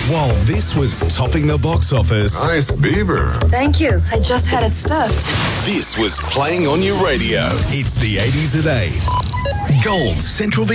While this was topping the box office, Nice beaver. Thank you. I just had it stuffed. this was playing on your radio. It's the 80s at 8. Gold Central